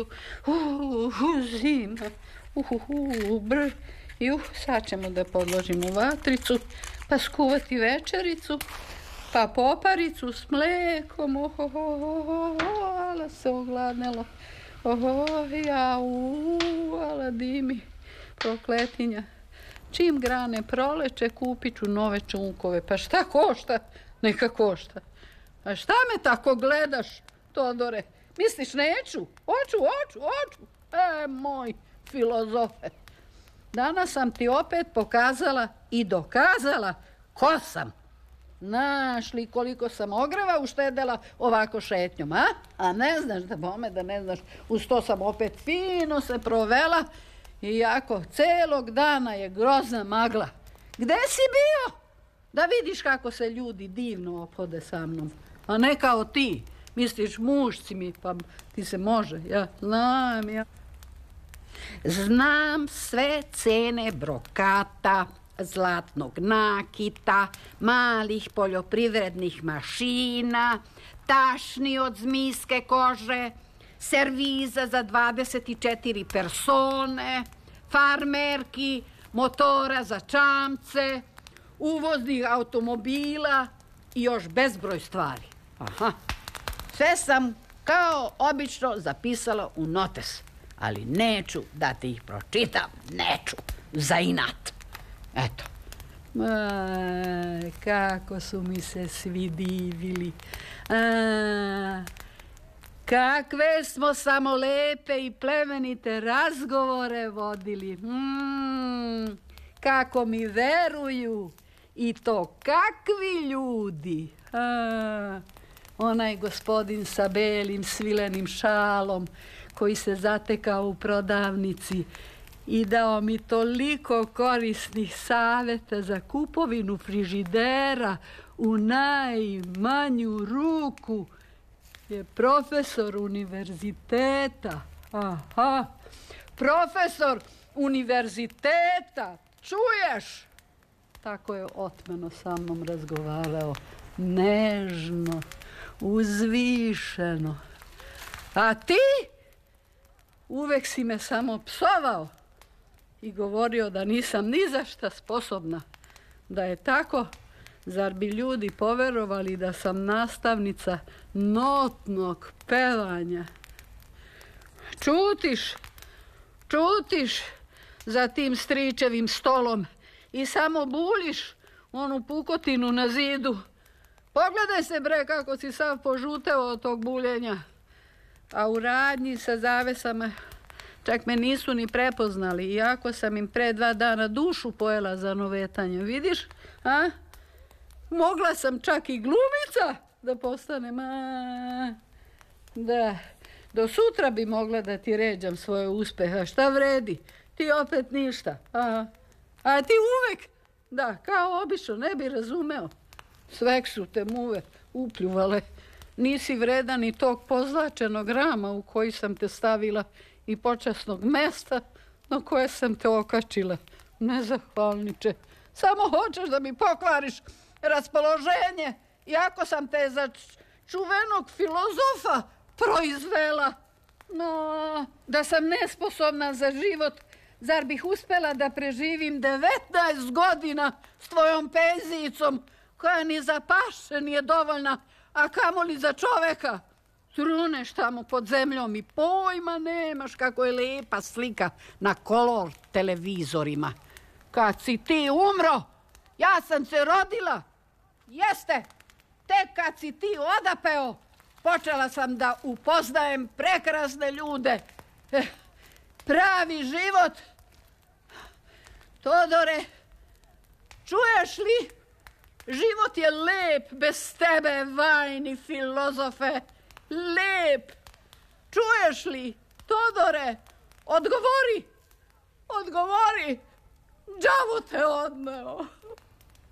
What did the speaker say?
zima. Sad ćemo da podložimo vatricu, pa skuvati večericu, pa poparicu s mlekom. Ala se ogladnelo. Ala dimi, prokletinja. Čim grane proleče, kupit ću nove čunkove. Pa šta košta? Neka košta. A šta me tako gledaš, Todore? Misliš neću? Hoću. Moj filozofe. Danas sam ti opet pokazala i dokazala ko sam. Znaš li koliko sam ogreva uštedela ovako šetnjom, a? A ne znaš da ne znaš. Uz to sam opet fino se provela, iako celog dana je grozna magla. Gde si bio? Da vidiš kako se ljudi divno ophode sa mnom. A ne kao ti. Misliš mušci mi, pa ti se može. Ja znam, Znam sve cene brokata, zlatnog nakita, malih poljoprivrednih mašina, tašni od zmijske kože, serviza za 24 persone, farmerki, motora za čamce, uvoznih automobila i još bezbroj stvari. Sve sam kao obično zapisala u notes, ali neću da ti ih pročitam, neću, za inat. Eto. Kako su mi se svi divili. Kakve smo samo lepe i plemenite razgovore vodili. Kako mi veruju. I to kakvi ljudi. Onaj gospodin sa belim svilenim šalom koji se zatekao u prodavnici i dao mi toliko korisnih savjeta za kupovinu frižidera u najmanju ruku je profesor univerziteta. Profesor univerziteta, čuješ? Tako je otmeno sa mnom razgovarao, nežno, uzvišeno. A ti uvek si me samo psovao i govorio da nisam ni za šta sposobna. Da je tako, zar bi ljudi poverovali da sam nastavnica notnog pevanja? Čutiš za tim stričevim stolom i samo buliš onu pukotinu na zidu. Pogledaj se, bre, kako si sav požuteo od tog buljenja. A u radnji sa zavesama čak me nisu ni prepoznali, iako sam im pre 2 dana dušu pojela za novetanje. Vidiš? Mogla sam čak i glumica da postanem. Da, do sutra bi mogla da ti ređam svoje uspeha. Šta vredi? Ti opet ništa. A ti uvek, da, kao obično, ne bi razumeo. Svek su te muve upljuvale. Nisi vredan ni tog pozlačenog rama u koji sam te stavila i počasnog mesta na koje sam te okačila. Nezahvalniče. Samo hoćeš da mi pokvariš raspoloženje, iako sam te za čuvenog filozofa proizvela. No, da sam nesposobna za život, zar bih uspela da preživim 19 godina s tvojom penzijicom, koja ni za paše nije dovoljna, a kamoli za čoveka? Truneš tamo pod zemljom i pojma nemaš kako je lepa slika na kolor televizorima. Kad si ti umro, ja sam se rodila. Jeste, tek kad si ti odapeo, počela sam da upoznajem prekrasne ljude. Pravi život. Todore, čuješ li? Život je lep bez tebe, vajni filozofe. Lep. Čuješ li? Todore, odgovori. Đavo te odneo.